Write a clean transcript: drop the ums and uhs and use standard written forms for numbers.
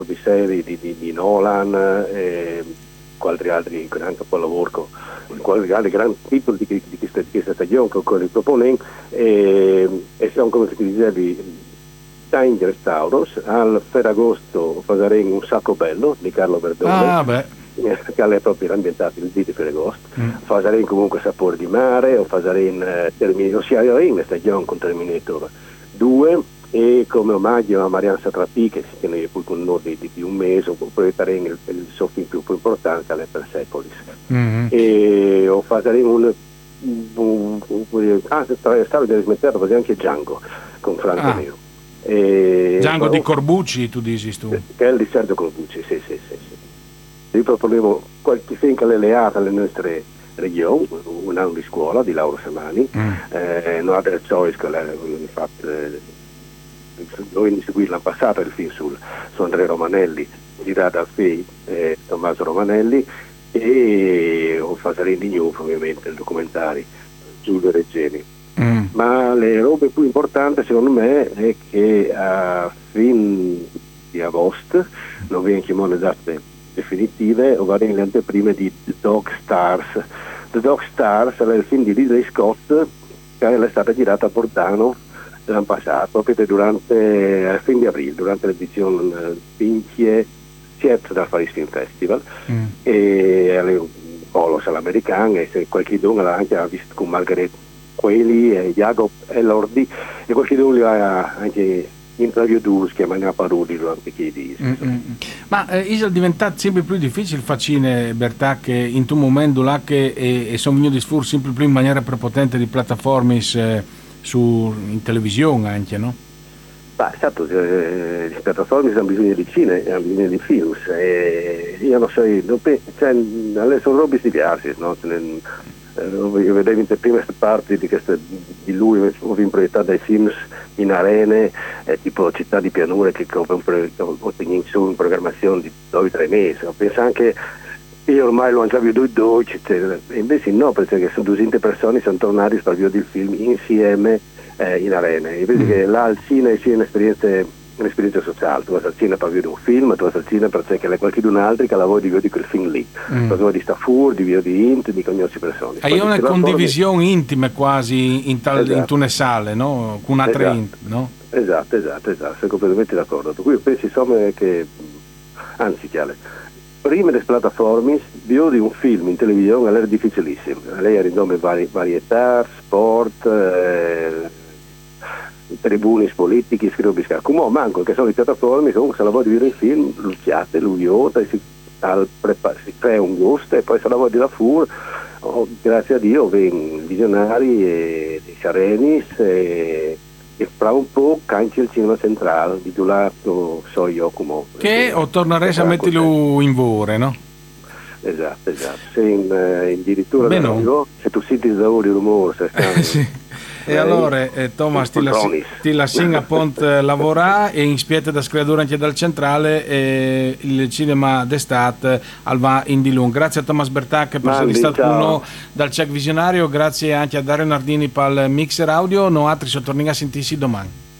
di serie di Nolan, qualche altri gran capolavoro, qualche altri grandi titoli di questa stagione che li propone, e sono, come si dicevi, Danger Taurus. Al Ferragosto faremo Un sacco bello di Carlo Verdone, che è proprio ambientato il di Ferragosto. Faremo comunque Sapore di mare, o faremo in stagione con Terminator 2, e come omaggio a Marianne Satrapi, che si tiene poi con noi di un mese, proietteremo il suo film più importante, alle Persepolis. E o faremo stavo di smettere, faremo anche Django con Franco Nero. Django di Corbucci, tu dici tu? Che è il di Sergio Corbucci, sì. Noi proponiamo qualche film che è alleata alle nostre regioni, un anno di scuola di Lauro Samani, no other choice che infatti noi di seguire l'anno passato il film su Andrea Romanelli, girato da Fei e Tommaso Romanelli, e o faremo di New ovviamente il documentario Giulio Reggeni. Ma le robe più importanti secondo me è che a fine di agosto non vengono le date definitive, o vanno le anteprime di The Dog Stars. The Dog Stars è il film di Ridley Scott che è stata girata a Bordano l'anno passato, proprio durante a fine di aprile, durante l'edizione Pinchie Siet dal Paris Film Festival, e alle Polos all'americana, e se qualche don l'ha anche visto con Margaret Quayle e Jacob Elordi, e qualche don li ha anche interviewati che mi ha parlato durante che dice. Ma è diventato sempre più difficile facile Bertà che in un momento là che e sono venuti sfur sempre più in maniera prepotente di piattaforme in televisione anche, no? Certo, le piattaforme hanno bisogno di cinema, hanno bisogno di film, e io non so, sono robe diverse, no? Io vedevo in prime parti di lui in proiettato dai film in arene, tipo Città di Pianure, che ottengono su in programmazione di 2-3 mesi. Penso anche io ormai lo anche veduto, e invece no, perché sono 200 persone che sono tornati per vedere il film insieme in arena. Invece che là al cinema sia un'esperienza sociale, tu vas al cinema per vedere un film, tu vas al cinema perché c'è qualcuno altro che lavora di vedere quel film lì, per di sta fuori, di vedere di int, di conoscere persone. Hai una condivisione intima quasi in una sala, no? Con altre no? Esatto, sono completamente d'accordo. Qui penso insomma che, anzi chiaro, prima delle piattaforme vedere un film in televisione era difficilissimo. Lei era in nome varietà, sport, tribuni politici, come manco che sono le piattaforme, comunque se la vuoi vedere il film, lucciate, luiota, si crea un gusto, e poi se la vuoi da fuori, grazie a Dio vengono visionari e sereni, e fra un po' canci il cinema centrale di Giulato, so io come che o tornerei a metterlo in vore, no? Esatto, se addirittura se tu senti da ore rumore, sì. E allora Thomas ti lasciamo a Pont lavorare e in spiete da screatura anche dal centrale, e il cinema d'estate al va in di lungo. Grazie a Thomas Bertacche per essere stato con noi dal Check Visionario, grazie anche a Dario Nardini per il mixer audio. Noi altri torniamo a sentirsi domani.